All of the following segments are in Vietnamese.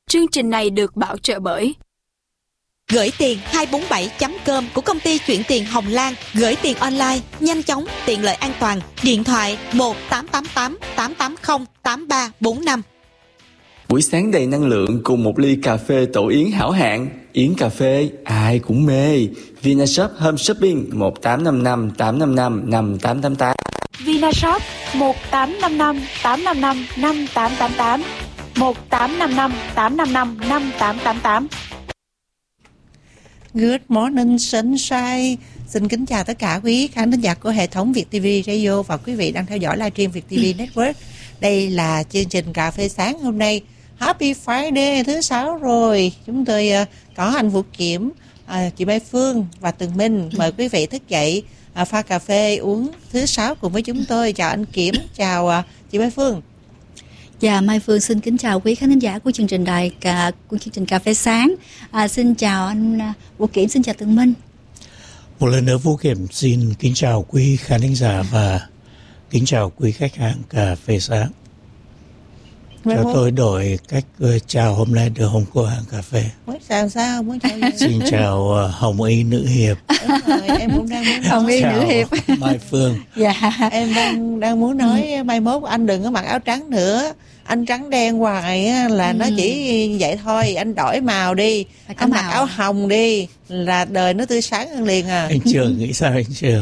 Chương trình này được bảo trợ bởi Gửi tiền 247.com của công ty chuyển tiền Hồng Lan. Gửi tiền online, nhanh chóng, tiện lợi, an toàn. Điện thoại 1-888-880-8345. Buổi sáng đầy năng lượng cùng một ly cà phê Tổ Yến hảo hạng. Yến cà phê ai cũng mê. Vinashop Home Shopping 1855-855-5888. Vinashop 1855-855-5888, 1855-855-5888. Good morning sunshine. Xin kính chào tất cả quý khán thính giả của hệ thống Việt TV Radio và quý vị đang theo dõi livestream Việt TV Network. Đây là chương trình cà phê sáng hôm nay. Happy Friday thứ 6 rồi. Chúng tôi có anh Vũ Kiểm, chị Mai Phương và Tường Minh. Mời quý vị thức dậy pha cà phê uống thứ 6 cùng với chúng tôi. Chào anh Kiểm, chào chị Mai Phương. Dạ, Mai Phương xin kính chào quý khán thính giả của chương trình của chương trình cà phê sáng. Xin chào anh Vũ Kiểm, xin chào Tường Minh. Một lần nữa Vũ Kiểm xin kính chào quý khán thính giả và kính chào quý khách hàng cà phê sáng. Cho tôi đổi cách chào hôm nay được không cô hàng cà phê? Muốn chào sao? Muốn chào gì? Xin chào Hồng Y Nữ Hiệp. Đúng rồi, em cũng đang muốn Hồng Y Nữ Hiệp. Mai Phương. Dạ. Em đang muốn nói mai mốt anh đừng có mặc áo trắng nữa. Anh trắng đen hoài là nó chỉ vậy thôi. Anh đổi màu đi. Anh mặc áo hồng đi là đời nó tươi sáng hơn liền à. Anh Trường nghĩ sao anh Trường?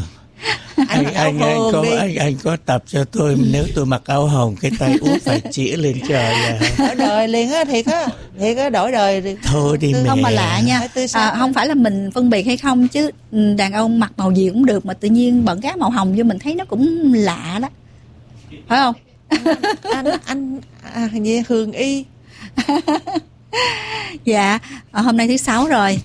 Anh có tập cho tôi nếu tôi mặc áo hồng cái tay út phải chỉ lên trời là đổi đời liền á, thiệt á đổi đời thôi đi mẹ. Không mà lạ nha, không phải là mình phân biệt hay không chứ đàn ông mặc màu gì cũng được mà tự nhiên bận cái màu hồng vô mình thấy nó cũng lạ đó, phải không? anh như Hương Y. Dạ, hôm nay thứ 6 rồi.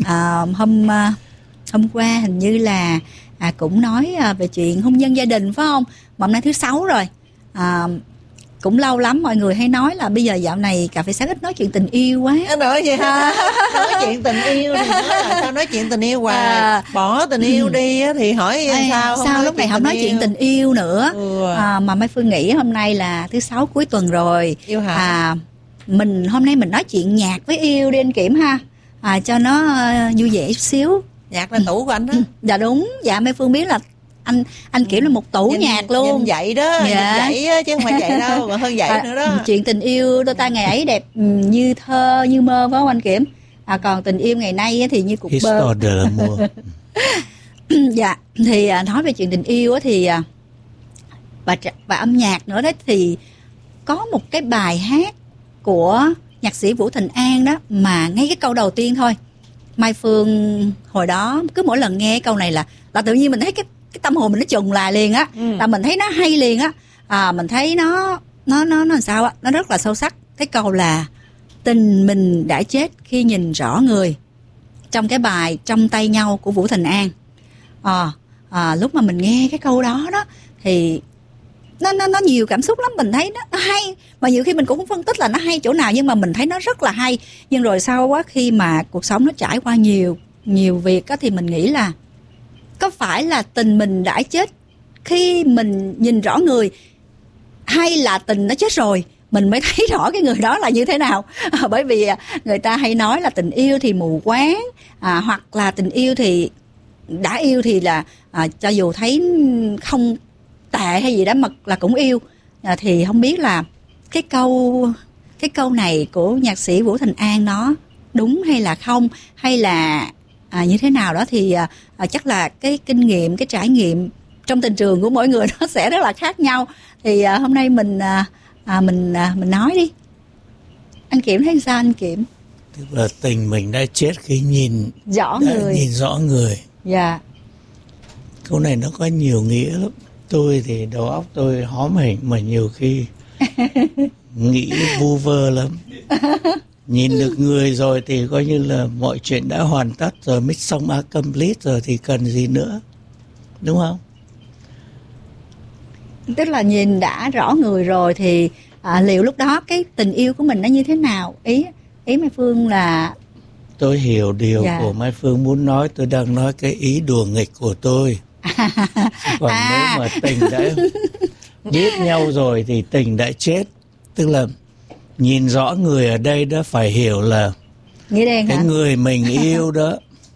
Hôm qua hình như là cũng nói về chuyện hôn nhân gia đình phải không? Mà hôm nay thứ 6 rồi. Cũng lâu lắm mọi người hay nói là bây giờ dạo này cà phê sáng ít nói chuyện tình yêu quá. Nói vậy nói chuyện tình yêu thì nói là sao nói chuyện tình yêu hoài. Bỏ tình yêu đi thì hỏi sao lúc này không nói chuyện tình yêu nữa. Mà Mai Phương nghĩ hôm nay là thứ 6 cuối tuần rồi. Yêu hả? Hôm nay mình nói chuyện nhạc với yêu đi anh Kiểm ha. Cho nó vui vẻ chút xíu. Nhạc là tủ của anh đó. Dạ đúng. Dạ Mai Phương biết là anh Kiểm là một tủ nhạc luôn. Nhìn vậy đó. Dạ. Nhìn vậy chứ không phải vậy đâu, còn hơn vậy nữa đó. Chuyện tình yêu đôi ta ngày ấy đẹp như thơ như mơ phải không anh Kiểm? Còn tình yêu ngày nay thì như cục bơ. Dạ, thì nói về chuyện tình yêu thì và âm nhạc nữa đấy, thì có một cái bài hát của nhạc sĩ Vũ Thành An đó mà ngay cái câu đầu tiên thôi, Mai Phương hồi đó cứ mỗi lần nghe câu này là tự nhiên mình thấy cái tâm hồn mình nó trùng lại liền á. Là mình thấy nó hay liền á. Mình thấy nó làm sao á, nó rất là sâu sắc. Cái câu là tình mình đã chết khi nhìn rõ người, trong cái bài Trong tay nhau của Vũ Thành An. Lúc mà mình nghe cái câu đó thì nó nhiều cảm xúc lắm. Mình thấy nó hay, mà nhiều khi mình cũng không phân tích là nó hay chỗ nào, nhưng mà mình thấy nó rất là hay. Nhưng rồi sau quá, khi mà cuộc sống nó trải qua nhiều việc á, thì mình nghĩ là có phải là tình mình đã chết khi mình nhìn rõ người, hay là tình nó chết rồi mình mới thấy rõ cái người đó là như thế nào? Bởi vì người ta hay nói là tình yêu thì mù quáng, hoặc là tình yêu thì đã yêu thì là cho dù thấy không tệ hay gì đó mà là cũng yêu. Thì không biết là cái câu này của nhạc sĩ Vũ Thành An nó đúng hay là không, hay là như thế nào đó, thì chắc là cái kinh nghiệm, cái trải nghiệm trong tình trường của mỗi người nó sẽ rất là khác nhau. Thì hôm nay mình nói đi. Anh Kiểm thấy sao anh Kiểm? Tức là tình mình đã chết khi nhìn rõ người. Dạ. Câu này nó có nhiều nghĩa lắm. Tôi thì đầu óc tôi hóm hình mà nhiều khi nghĩ vu vơ lắm. Nhìn được người rồi thì coi như là mọi chuyện đã hoàn tất rồi, mission accomplished rồi thì cần gì nữa, đúng không? Tức là nhìn đã rõ người rồi thì liệu lúc đó cái tình yêu của mình nó như thế nào? Ý Mai Phương là... Tôi hiểu điều của Mai Phương muốn nói. Tôi đang nói cái ý đùa nghịch của tôi. Còn nếu mà tình đã biết nhau rồi thì tình đã chết. Tức là Nhìn rõ người ở đây đó phải hiểu là Nghĩa đen cái hả? người mình yêu đó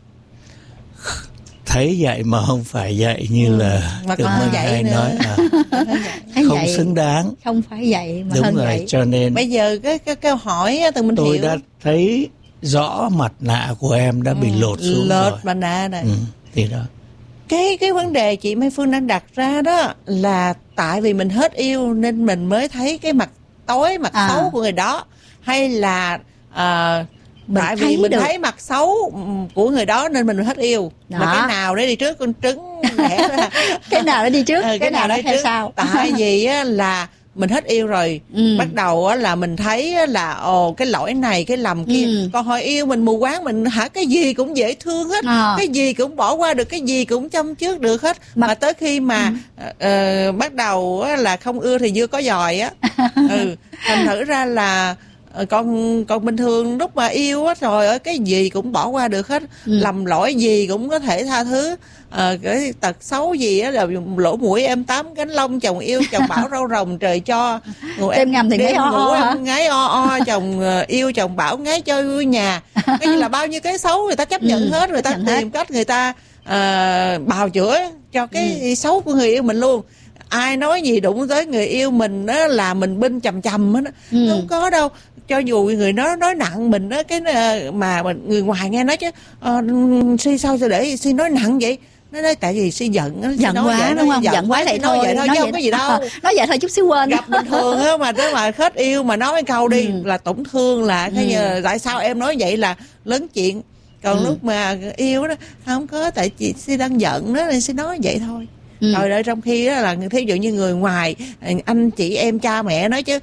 thấy vậy mà không phải vậy như là Mà tụi còn mình vậy hay nữa. nói Thấy không vậy, xứng đáng. không phải vậy mà Đúng hơn rồi, vậy. cho nên Bây giờ cái câu hỏi á, tụi mình tôi hiểu đã thấy rõ mặt nạ của em đã bị lột xuống lột rồi. mà nè này. Thì đó. Cái vấn đề chị Mai Phương đang đặt ra đó là tại vì mình hết yêu nên mình mới thấy cái mặt tối, mặt xấu của người đó, hay là Mình tại thấy vì mình được. thấy mặt xấu của người đó nên mình hết yêu. Đó. Mà cái nào để đi trước con trứng đẻ ra. Cái nào nó đi trước, cái nào nó đi theo trước. sau. Tại vì á, là mình hết yêu rồi, bắt đầu á, là mình thấy á, là cái lỗi này cái lầm kia. Còn hồi yêu mình mù quáng, mình cái gì cũng dễ thương hết, cái gì cũng bỏ qua được, cái gì cũng chăm trước được hết. Mà tới khi mà bắt đầu á, là không ưa thì dưa có giòi á. Thành thử ra là còn bình thường lúc mà yêu á, trời ơi, cái gì cũng bỏ qua được hết, lầm lỗi gì cũng có thể tha thứ. Cái tật xấu gì á là lỗ mũi em tám cánh lông, chồng yêu chồng bảo rau rồng trời cho, Đêm ngầm thì ngáy o o hả? em ngáy o, chồng yêu chồng bảo ngáy chơi vui nhà. Cái như là bao nhiêu cái xấu người ta chấp nhận hết, người ta tìm cách người ta bào chữa cho cái xấu của người yêu mình luôn. Ai nói gì đụng tới người yêu mình đó là mình binh chầm chầm á, không có đâu. Cho dù người nó nói nặng mình đó, cái mà người ngoài nghe nói chứ Si sao để Si nói nặng vậy? Nó nói tại vì Si giận, giận quá vậy, đúng không? Giận quá lại thôi, nói vậy thôi chứ không có gì đâu. Nói vậy thôi chút xíu quên. Gặp bình thường á mà nếu mà hết yêu mà nói câu đi là tổn thương, là cái tại sao em nói vậy là lớn chuyện. Còn lúc mà yêu đó không có, tại chị Si đang giận đó nên Si nói vậy thôi. Rồi đợi trong khi đó là thí dụ như người ngoài, anh chị em cha mẹ nói chứ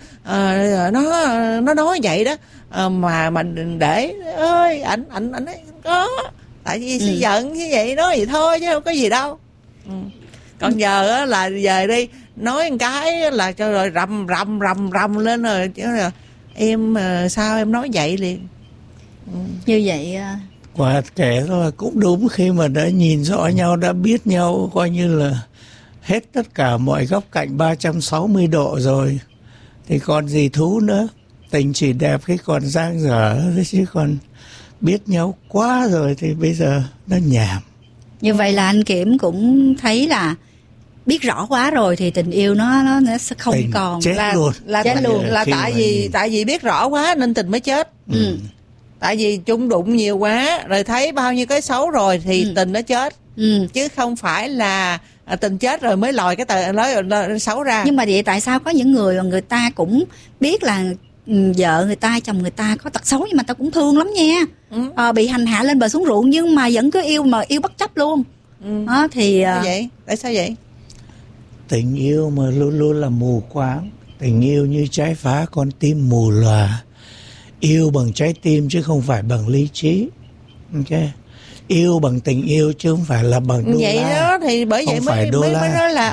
nó nói vậy đó, mà mình để ơi anh nói không có, tại vì Si giận như vậy nói vậy thôi chứ không có gì đâu. Còn giờ á là về đi nói một cái là cho rồi rầm lên rồi chứ là em sao em nói vậy liền. Như vậy Quả kể là cũng đúng, khi mà đã nhìn rõ nhau, đã biết nhau coi như là hết tất cả mọi góc cạnh 360 độ rồi thì còn gì thú nữa. Tình chỉ đẹp khi còn dang dở, chứ còn biết nhau quá rồi thì bây giờ nó nhảm. Như vậy là anh Kiểm cũng thấy là biết rõ quá rồi thì tình yêu nó sẽ không Tình còn chết luôn. Chết luôn là Khi tại vì biết rõ quá nên tình mới chết. Tại vì chung đụng nhiều quá rồi thấy bao nhiêu cái xấu rồi thì tình nó chết. Chứ không phải là tình chết rồi mới lòi cái nói xấu ra. Nhưng mà vậy tại sao có những người mà người ta cũng biết là vợ người ta, chồng người ta có tật xấu nhưng mà ta cũng thương lắm nha. Bị hành hạ lên bờ xuống ruộng nhưng mà vẫn cứ yêu, mà yêu bất chấp luôn. Thì vậy tại sao vậy? Tình yêu mà luôn luôn là mù quáng. Tình yêu như trái phá con tim mù lòa. Yêu bằng trái tim chứ không phải bằng lý trí. Ok. Yêu bằng tình yêu chứ không phải là bằng đô vậy la. Đó thì bởi không vậy mới nói là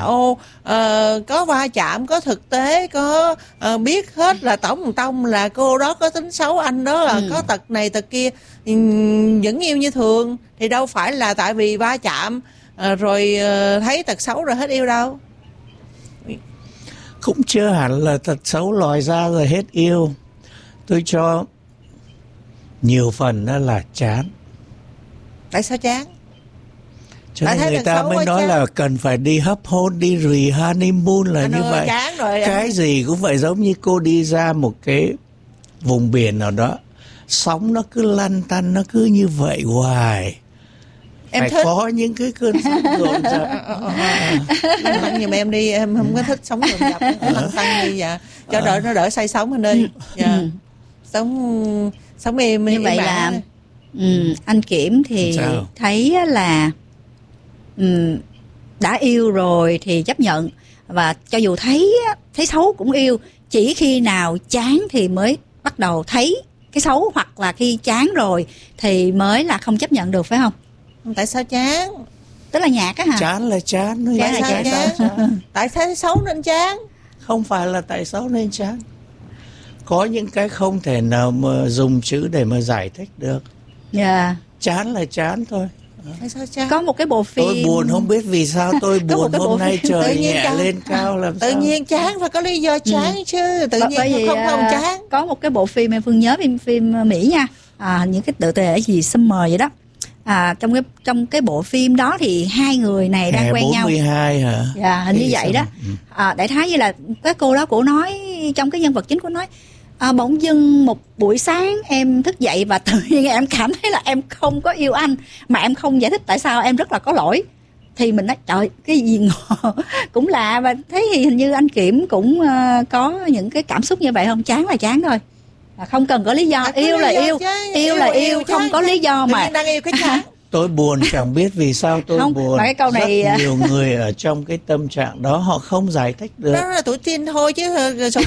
có va chạm, có thực tế, có biết hết là tổng tông là cô đó có tính xấu, anh đó là có tật này tật kia, vẫn yêu như thường. Thì đâu phải là tại vì va chạm rồi thấy tật xấu rồi hết yêu đâu. Cũng chưa hẳn là tật xấu lòi ra rồi hết yêu. Tôi cho nhiều phần đó là chán. Tại sao chán? Cho nên người ta mới nói là cần phải đi hấp hôn, đi honeymoon là như vậy. Chán rồi. Cái gì cũng phải giống như cô đi ra một cái vùng biển nào đó, sóng nó cứ lăn tăn, nó cứ như vậy hoài. Em phải thích. Có những cái cơn sóng rộn rập. Nhưng mà em đi, em không có thích sóng rộn rập, lăn tăn đi dạ. Cho đỡ nó đỡ say sóng anh ơi. Dạ. Sống em như vậy là anh Kiểm thì sao? Thấy là đã yêu rồi thì chấp nhận, và cho dù thấy xấu cũng yêu, chỉ khi nào chán thì mới bắt đầu thấy cái xấu, hoặc là khi chán rồi thì mới là không chấp nhận được, phải không? Tại sao chán? Tức là nhạt á hả? Chán là chán. Tại sao chán? Tại thấy xấu nên chán? Không phải là tại xấu nên chán. Có những cái không thể nào mà dùng chữ để mà giải thích được. Dạ. Chán là chán thôi. Hay sao cha? Có một cái bộ phim Tôi buồn không biết vì sao tôi Có một buồn. cái bộ Hôm nay phim- trời Tự nhiên nhẹ chán. lên cao làm Tự sao? nhiên chán phải có lý do chán chứ. Tự Bởi nhiên vì, không chán. có một cái bộ phim em Phương nhớ phim Mỹ nha, những cái tựa đề gì Summer vậy đó. Trong cái bộ phim đó thì hai người này đang Hè quen nhau. 42 hả? Dạ, hình như vậy đó. Đại khái như là cái cô đó, cổ nói trong cái nhân vật chính, cổ nói bỗng dưng một buổi sáng em thức dậy và tự nhiên em cảm thấy là em không có yêu anh, mà em không giải thích tại sao, em rất là có lỗi. Thì mình nói trời, cái gì ngộ cũng lạ. Và thấy thì hình như anh Kiểm cũng có những cái cảm xúc như vậy không? Chán là chán thôi, không cần có lý do. Yêu là yêu, yêu là yêu, không có lý do mà. Đang yêu cái chán. Tôi buồn chẳng biết vì sao tôi Không, buồn. mà cái câu này- Rất nhiều người ở trong cái tâm trạng đó họ không giải thích được. Đó là tuổi teen thôi chứ sống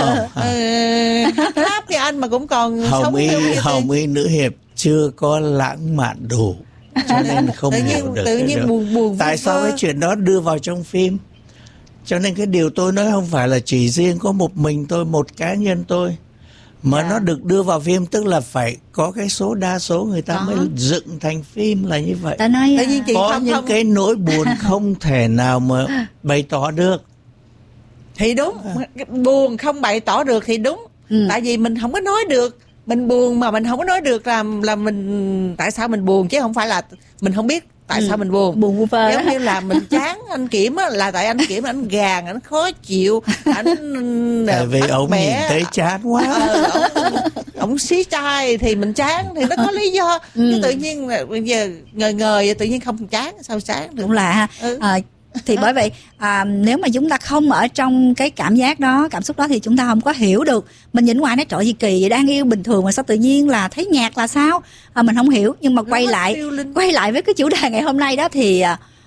hát với anh mà cũng còn sống Hồng Y nữ hiệp chưa có lãng mạn đủ, cho nên không hiểu được. tự cái nhiên đó. buồn Tại sao cái chuyện đó đưa vào trong phim? Cho nên cái điều tôi nói không phải là chỉ riêng có một mình tôi, một cá nhân tôi, mà nó được đưa vào phim, tức là phải có cái số đa số người ta mới dựng thành phim là như vậy. Ta nói tự nhiên chị Có không những cái nỗi buồn không thể nào mà bày tỏ được. thì đúng, buồn không bày tỏ được thì đúng. Tại vì mình không có nói được, mình buồn mà mình không có nói được là mình tại sao mình buồn, chứ không phải là mình không biết tại sao mình buồn. Buồn vu vơ Giống như là mình chán anh Kiểm á, là tại anh Kiểm anh gàn, anh khó chịu, anh Tại vì bắt ông bẻ. nhìn thấy chán quá. Ông xí trai thì mình chán, thì nó có lý do. Chứ tự nhiên là bây giờ ngời tự nhiên không chán, sao chán được. cũng lạ ha. Thì bởi vậy nếu mà chúng ta không ở trong cái cảm giác đó, cảm xúc đó, thì chúng ta không có hiểu được. Mình nhìn ngoài nói trời gì kỳ vậy, đang yêu bình thường mà sao tự nhiên là thấy nhạt là sao, mình không hiểu. Nhưng mà quay lại với cái chủ đề ngày hôm nay đó thì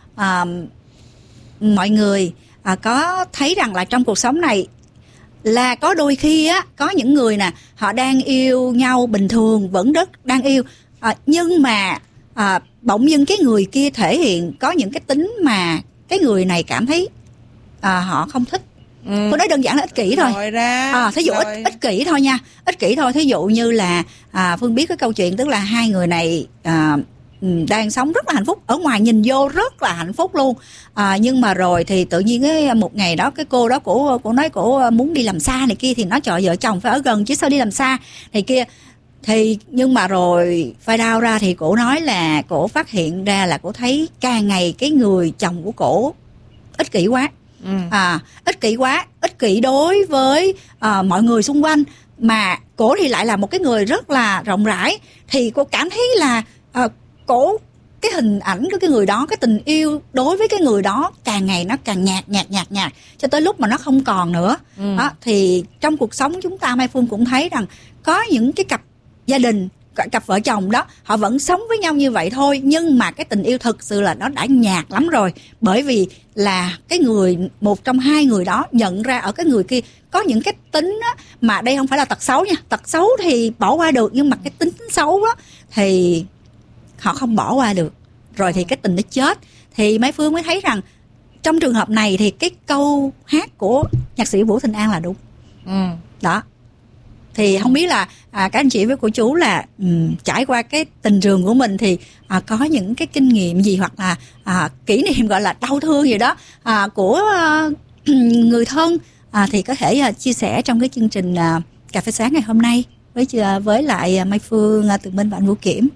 mọi người có thấy rằng là trong cuộc sống này là có đôi khi á, có những người nè, họ đang yêu nhau bình thường, vẫn rất đang yêu, nhưng mà bỗng dưng cái người kia thể hiện có những cái tính mà cái người này cảm thấy họ không thích. Tôi nói đơn giản là ích kỷ thôi. Thí dụ ích kỷ thôi nha, ích kỷ thôi. Thí dụ như là Phương biết cái câu chuyện, tức là hai người này đang sống rất là hạnh phúc, ở ngoài nhìn vô rất là hạnh phúc luôn, nhưng mà rồi thì tự nhiên cái một ngày đó cái cô đó cổ nói cổ muốn đi làm xa này kia, thì nói trời, vợ chồng phải ở gần chứ sao đi làm xa này kia. Thì nhưng mà rồi phải đau ra thì cổ nói là cổ phát hiện ra là cổ thấy càng ngày cái người chồng của cổ ích kỷ quá. Ích kỷ quá, ích kỷ đối với mọi người xung quanh, mà cổ thì lại là một cái người rất là rộng rãi. Thì cô cảm thấy là cổ, cái hình ảnh của cái người đó, cái tình yêu đối với cái người đó càng ngày nó càng nhạt cho tới lúc mà nó không còn nữa. Thì trong cuộc sống chúng ta, Mai Phương cũng thấy rằng có những cái cặp gia đình, cặp vợ chồng đó, họ vẫn sống với nhau như vậy thôi, nhưng mà cái tình yêu thực sự là nó đã nhạt lắm rồi. Bởi vì là cái người, một trong hai người đó nhận ra ở cái người kia có những cái tính á, mà đây không phải là tật xấu nha, tật xấu thì bỏ qua được, nhưng mà cái tính xấu á thì họ không bỏ qua được, rồi thì cái tình nó chết. Thì Mai Phương mới thấy rằng trong trường hợp này thì cái câu hát của nhạc sĩ Vũ Thịnh An là đúng. Đó. Thì không biết là các anh chị với cô chú là trải qua cái tình trường của mình thì có những cái kinh nghiệm gì, hoặc là kỷ niệm gọi là đau thương gì đó của người thân, thì có thể chia sẻ trong cái chương trình Cà phê sáng ngày hôm nay với lại Mai Phương, Tường Minh và anh Vũ Kiểm.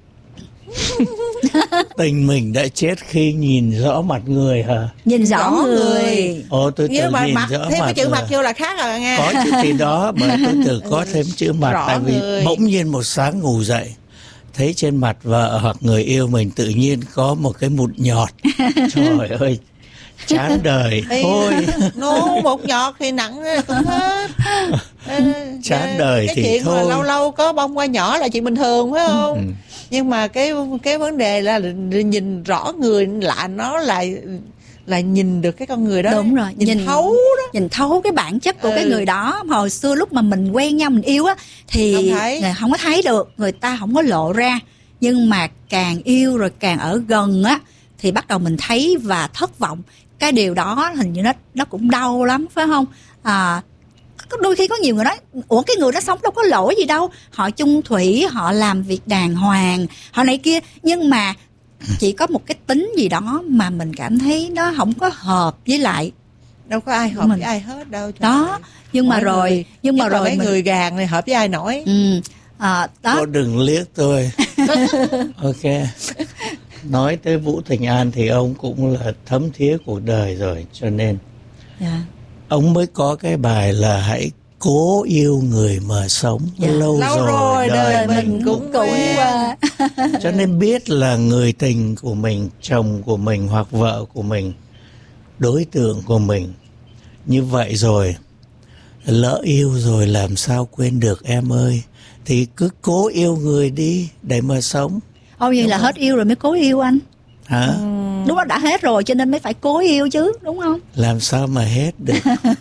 Tình mình đã chết khi nhìn rõ mặt người hả? Nhìn rõ người. Tôi tự nhìn mặt, rõ thêm mặt. cái chữ mặt vô là khác rồi nghe. Có chữ thì đó, bởi tôi tự có thêm chữ mặt. Rõ tại vì người. bỗng nhiên một sáng ngủ dậy, thấy trên mặt vợ hoặc người yêu mình tự nhiên có một cái mụn nhọt. Trời ơi, chán đời. Thôi. Một nhọt thì nặng cũng hết. Chán đời cái thì chuyện thôi. mà lâu lâu có bông hoa nhỏ là chuyện bình thường phải không? Nhưng mà cái vấn đề là nhìn rõ người lạ, nó là nhìn được cái con người đó. Đúng rồi, nhìn thấu đó, nhìn thấu cái bản chất của cái người đó. Hồi xưa lúc mà mình quen nhau, mình yêu á thì không có thấy được, người ta không có lộ ra, nhưng mà càng yêu rồi càng ở gần á thì bắt đầu mình thấy và thất vọng. Cái điều đó hình như nó cũng đau lắm phải không? Đôi khi có nhiều người nói ủa cái người đó sống đâu có lỗi gì đâu, họ chung thủy, họ làm việc đàng hoàng, họ này kia, nhưng mà chỉ có một cái tính gì đó mà mình cảm thấy nó không có hợp với lại đâu có ai hợp mình. với ai hết đâu. Trời đó. ơi. Nhưng mà Mỗi rồi người, nhưng mà nhất là rồi mấy mình người gàn này hợp với ai nổi. đó. Cô đừng liếc tôi. Ok. Nói tới Vũ Thành An thì ông cũng là thấm thía cuộc đời rồi, cho nên Dạ. ông mới có cái bài là hãy cố yêu người mà sống. Dạ. Lâu rồi đời mình cũng qua. cho nên biết là người tình của mình, chồng của mình hoặc vợ của mình, đối tượng của mình. Như vậy rồi, lỡ yêu rồi làm sao quên được em ơi. Thì cứ cố yêu người đi để mà sống. Vậy là hết yêu rồi mới cố yêu anh. Hả? Đúng đó, đã hết rồi cho nên mới phải cố yêu chứ, đúng không? Làm sao mà hết được.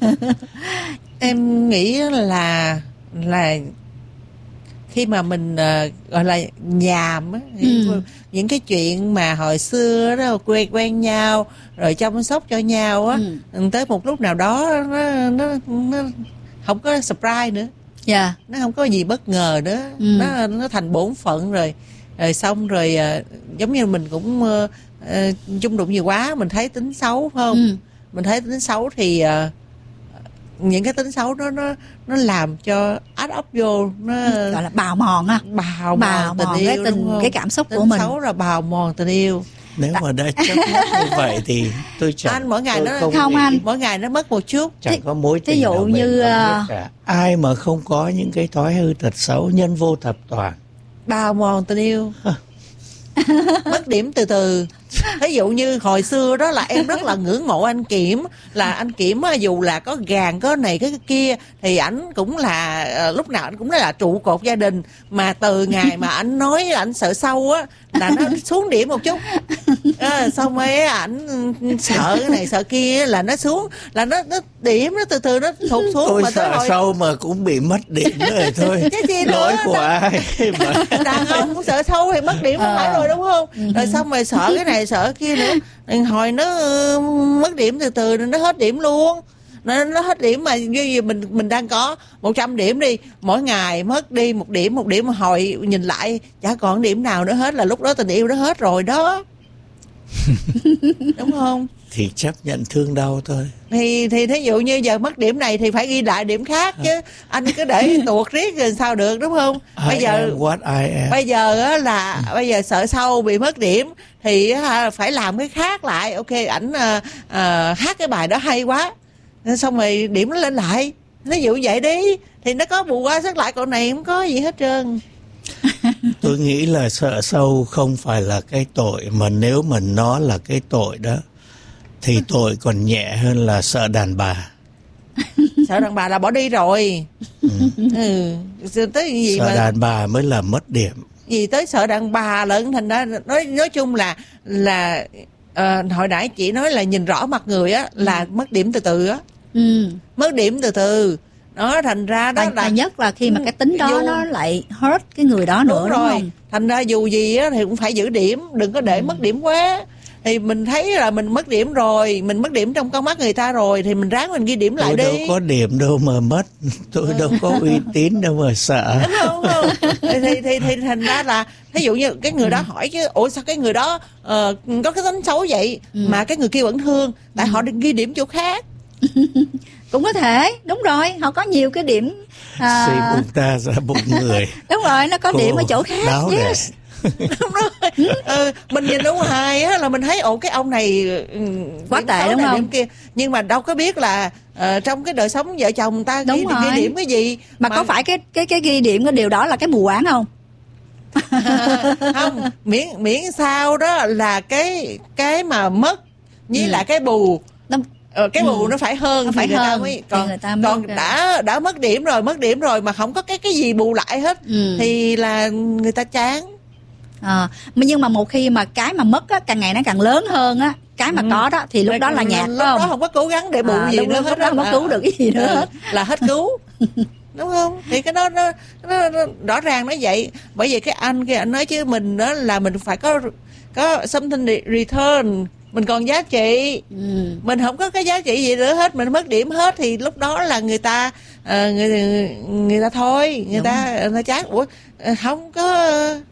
Em nghĩ là khi mà mình gọi là nhàm á, những cái chuyện mà hồi xưa đó quen nhau rồi chăm sóc cho nhau á, tới một lúc nào đó nó không có surprise nữa. Dạ. Nó không có gì bất ngờ nữa. Nó thành bổn phận rồi. Rồi xong rồi giống như mình cũng chung đụng nhiều quá, mình thấy tính xấu phải không? Mình thấy tính xấu thì những cái tính xấu đó nó làm cho át ấp vô, nó gọi là bào mòn ha, bào mòn tình yêu, cái đúng không? cái cảm xúc tính của mình. xấu là bào mòn tình yêu. Nếu mà đã chấp nhất như vậy thì tôi chẳng. Anh mỗi ngày nó không anh, mỗi ngày nó mất một chút. Chẳng có mối tình thí dụ nào như cả. Ai mà không có những cái thói hư tật xấu, nhân vô thập toàn. Bào mòn tình yêu. Mất điểm từ từ. Ví dụ như hồi xưa đó là em rất là ngưỡng mộ anh Kiểm. Là anh Kiểm dù là có gàn có này cái kia thì ảnh cũng là lúc nào anh cũng là trụ cột gia đình. Mà từ ngày mà anh nói ảnh sợ sâu á là nó xuống điểm một chút. Xong rồi ảnh sợ cái này sợ kia là nó xuống, là nó điểm nó từ từ nó thụt xuống. Tôi mà sợ hồi... sâu mà cũng bị mất điểm rồi thôi. Cái gì lỗi nữa, của ai mà. Đàn ông cũng sợ sâu thì mất điểm không phải rồi, đúng không? Rồi xong rồi sợ cái này sợ kia nữa, hồi nó mất điểm từ từ nó hết điểm luôn. Nó hết điểm mà như mình đang có 100 điểm đi, mỗi ngày mất đi một điểm mà hồi nhìn lại chả còn điểm nào nữa hết, là lúc đó tình yêu nó hết rồi đó. Đúng không? Thì chấp nhận thương đau thôi. Thì thí dụ như giờ mất điểm này thì phải ghi lại điểm khác chứ. Anh cứ để tuột riết rồi sao được, đúng không? Bây giờ bây giờ là bây giờ sợ sâu bị mất điểm thì phải làm cái khác lại. Ok, ảnh hát cái bài đó hay quá, xong rồi điểm nó lên lại, ví dụ vậy đi thì nó có bù qua sát lại, còn này không có gì hết trơn. Tôi nghĩ là sợ sâu không phải là cái tội, mà nếu mà nó là cái tội đó thì tội còn nhẹ hơn là sợ đàn bà. Sợ đàn bà là bỏ đi rồi. Tới gì sợ mà đàn bà mới là mất điểm. Gì tới sợ đàn bà lận, thành ra nói chung là hồi nãy chị nói là nhìn rõ mặt người á là mất điểm từ từ á. Mất điểm từ từ đó, thành ra đó là nhất là khi mà cái tính đó nó lại hurt cái người đó nữa, đúng không? Thành ra dù gì á thì cũng phải giữ điểm, đừng có để mất điểm quá. Thì mình thấy là mình mất điểm rồi, mình mất điểm trong con mắt người ta rồi thì mình ráng mình ghi điểm lại đi. Tôi đâu có điểm đâu mà mất, tôi đâu có uy tín đâu mà sợ. Đúng không? Thì thành ra là ví dụ như cái người đó hỏi chứ, ủa sao cái người đó có cái tính xấu vậy mà cái người kia vẫn thương, tại họ đừng ghi điểm chỗ khác. Cũng có thể, đúng rồi, họ có nhiều cái điểm xây bụng ta ra bụng người. Đúng rồi, nó có điểm ở chỗ khác. Đáo yes. Đúng rồi. Mình nhìn ở ngoài á là mình thấy ồ cái ông này quá tệ, đúng không? Kia. Nhưng mà đâu có biết là trong cái đời sống vợ chồng ta ghi điểm cái gì. Mà có phải cái ghi điểm cái điều đó là cái mù quáng không? Không, miễn sao đó là cái mà mất với lại cái bù. Cái bù nó phải hơn, thì người ta mới còn đã mất điểm rồi mà không có cái gì bù lại hết thì là người ta chán. Nhưng mà một khi mà cái mà mất á càng ngày nó càng lớn hơn á, cái mà có đó thì lúc đó là nhạt, lúc phải không? đó không có cố gắng để bù gì nữa hết, không có cứu được cái gì nữa hết, là hết cứu. Đúng không? Thì cái đó nó rõ ràng nó vậy. Bởi vì cái anh kia anh nói chứ mình đó là mình phải có something return, mình còn giá trị. Mình không có cái giá trị gì nữa hết, mình mất điểm hết thì lúc đó là người ta thôi, người ta chán. Ủa không có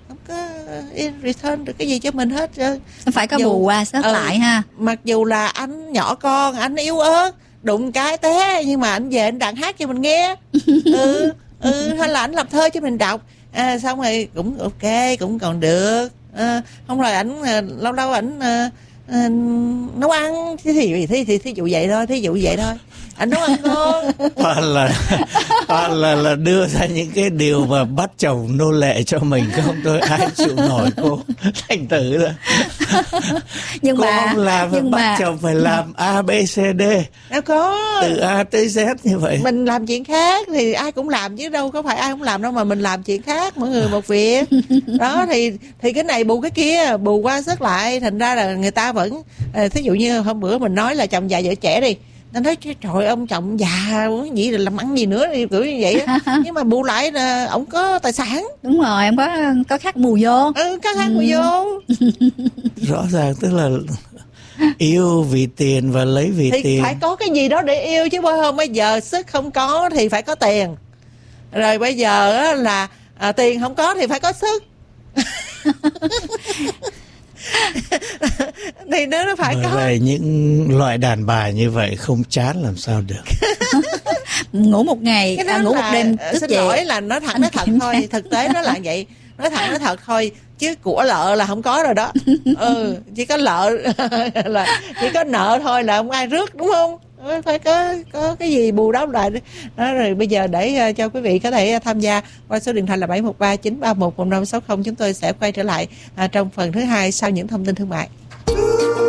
không có in return được cái gì cho mình hết trơn. Phải có bù qua sớt lại ha. Mặc dù là anh nhỏ con, anh yếu ớt, đụng cái té, nhưng mà anh về anh đặng hát cho mình nghe. Hay là anh làm thơ cho mình đọc. Xong rồi cũng ok, cũng còn được. Không rồi ảnh lâu lâu ảnh nấu ăn thí dụ vậy thôi. Anh nấu ăn ngon. Toàn là đưa ra những cái điều mà bắt chồng nô lệ cho mình, không thôi ai chịu nổi cô. Thành thử là cô không làm, bắt chồng phải làm A, B, C, D. Đâu có. Từ A tới Z như vậy. Mình làm chuyện khác thì ai cũng làm chứ đâu có phải ai không làm đâu, mà mình làm chuyện khác, mỗi người một việc. Đó thì cái này bù cái kia, bù qua sớt lại, thành ra là người ta vẫn thí dụ như hôm bữa mình nói là chồng già vợ trẻ đi, ta nói trời ông chồng già gì làm ăn gì nữa đi kiểu như vậy á. Nhưng mà bù lại là ổng có tài sản. Đúng rồi, em có khác bù vô. Có khác bù vô. Rõ ràng tức là yêu vì tiền và lấy vì thì tiền. Phải có cái gì đó để yêu chứ, không bây giờ sức không có thì phải có tiền. Rồi bây giờ là tiền không có thì phải có sức. Thì nó phải có. Vậy những loại đàn bà như vậy không chán làm sao được. Ngủ một ngày, ngủ một đêm thức xin dậy. lỗi là nói thẳng nói thật thôi, thực tế nó là vậy. Nói thẳng nói thật thôi, chứ của lợ là không có rồi đó. Chỉ có lợ là chỉ có nợ thôi là không ai rước, đúng không? Phải có cái gì bù đắp lại đó. Rồi bây giờ để cho quý vị có thể tham gia qua số điện thoại là 713-931-1560. Chúng tôi sẽ quay trở lại trong phần thứ hai sau những thông tin thương mại.